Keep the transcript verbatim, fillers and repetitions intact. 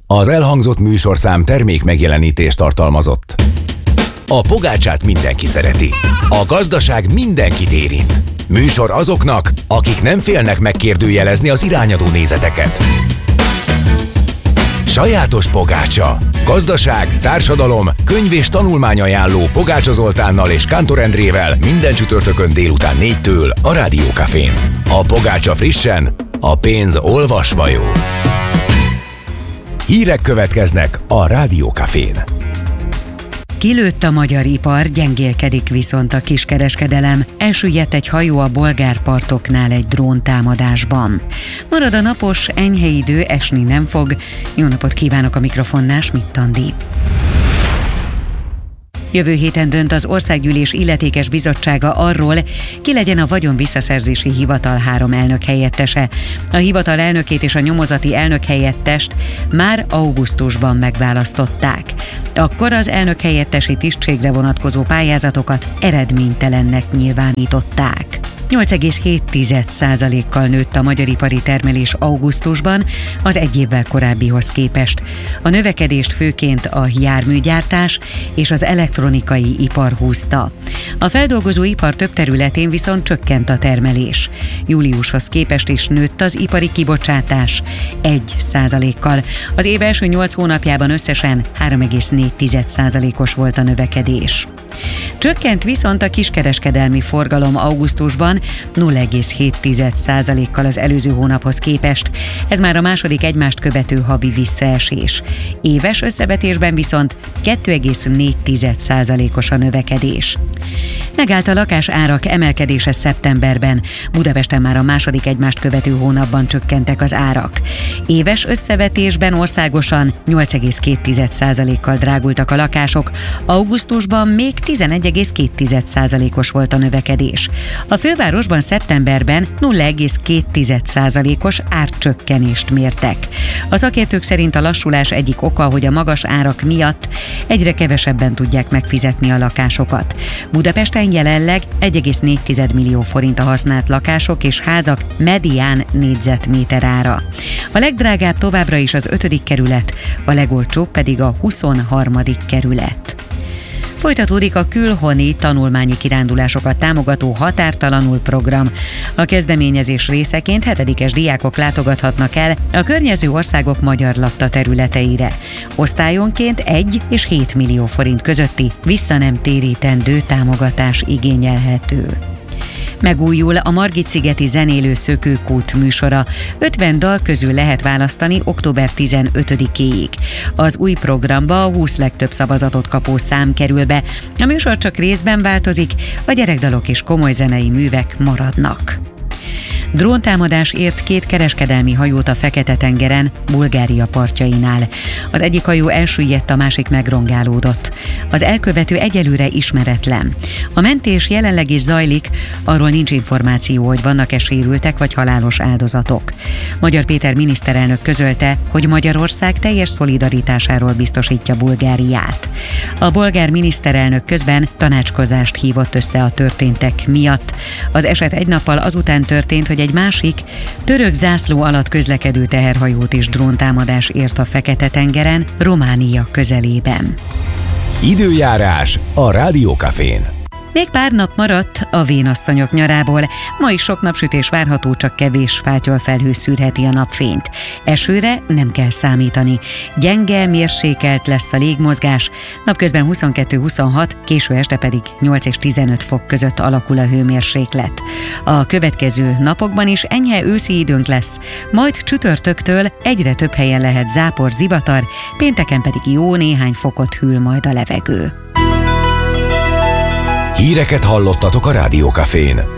Az elhangzott műsorszám termék megjelenítést tartalmazott. A pogácsát mindenki szereti. A gazdaság mindenkit érint. Műsor azoknak, akik nem félnek megkérdőjelezni az irányadó nézeteket. Sajátos pogácsa. Gazdaság, társadalom, könyv és tanulmányajánló Pogácsa Zoltánnal és Kántor Endrével minden csütörtökön délután négytől a Rádió Cafén. A pogácsa frissen, a pénz olvasva jó. Hírek következnek a Rádió Cafén. Kilőtt a magyar ipar, gyengélkedik viszont a kiskereskedelem. Elsüllyedt egy hajó a bolgár partoknál egy dróntámadásban. Marad a napos, enyhe idő, esni nem fog. Jó napot kívánok, a mikrofonnál Schmidt Andi. Jövő héten dönt az Országgyűlés illetékes bizottsága arról, ki legyen a Vagyon Visszaszerzési Hivatal három elnök helyettese. A hivatal elnökét és a nyomozati elnök helyettest már augusztusban megválasztották. Akkor az elnök helyettesi tisztségre vonatkozó pályázatokat eredménytelennek nyilvánították. nyolc egész hét százalékkal nőtt a magyar ipari termelés augusztusban az egy évvel korábbihoz képest. A növekedést főként a járműgyártás és az elektronikai ipar húzta. A feldolgozó ipar több területén viszont csökkent a termelés. Júliushoz képest is nőtt az ipari kibocsátás egy százalékkal. Az év első nyolc hónapjában összesen három egész négy százalékos volt a növekedés. Csökkent viszont a kiskereskedelmi forgalom augusztusban nulla egész hét százalékkal az előző hónaphoz képest. Ez már a második egymást követő havi visszaesés. Éves összevetésben viszont két egész négy százalékos a növekedés. Megállt a lakás árak emelkedése szeptemberben. Budapesten már a második egymást követő hónapban csökkentek az árak. Éves összevetésben országosan nyolc egész két százalékkal drágultak a lakások, augusztusban még tizenegy egész két százalékos volt a növekedés. A fővárosban szeptemberben nulla egész két százalékos árcsökkenést mértek. A szakértők szerint a lassulás egyik oka, hogy a magas árak miatt egyre kevesebben tudják megfizetni a lakásokat. Budapesten jelenleg egy egész négy millió forint a használt lakások és házak medián négyzetméter ára. A legdrágább továbbra is az ötödik kerület, a legolcsóbb pedig a huszonharmadik kerület. Folytatódik a külhoni tanulmányi kirándulásokat támogató Határtalanul program. A kezdeményezés részeként hetedikes diákok látogathatnak el a környező országok magyar lakta területeire. Osztályonként egy és hét millió forint közötti visszanemtérítendő támogatás igényelhető. Megújul a Margit-szigeti zenélő Szökőkút műsora. ötven dal közül lehet választani október tizenötödikéig. Az új programba a húsz legtöbb szavazatot kapó szám kerül be. A műsor csak részben változik, a gyerekdalok és komoly zenei művek maradnak. Dróntámadás ért két kereskedelmi hajót a Fekete-tengeren, Bulgária partjainál. Az egyik hajó elsüllyedt, a másik megrongálódott. Az elkövető egyelőre ismeretlen. A mentés jelenleg is zajlik, arról nincs információ, hogy vannak-e sérültek vagy halálos áldozatok. Magyar Péter miniszterelnök közölte, hogy Magyarország teljes szolidaritásáról biztosítja Bulgáriát. A bolgár miniszterelnök közben tanácskozást hívott össze a történtek miatt. Az eset egy nappal azután történt, hogy egy másik, török zászló alatt közlekedő teherhajót is dróntámadás ért a Fekete-tengeren, Románia közelében. Időjárás a Rádió Cafén. Még pár nap maradt a vénasszonyok nyarából. Ma is sok napsütés várható, csak kevés fátyolfelhő szűrheti a napfényt. Esőre nem kell számítani. Gyenge, mérsékelt lesz a légmozgás, napközben huszonkettő-huszonhat, késő este pedig nyolc és tizenöt fok között alakul a hőmérséklet. A következő napokban is enyhe őszi időnk lesz, majd csütörtöktől egyre több helyen lehet zápor, zivatar, pénteken pedig jó néhány fokot hűl majd a levegő. Híreket hallottatok a Rádió Cafén.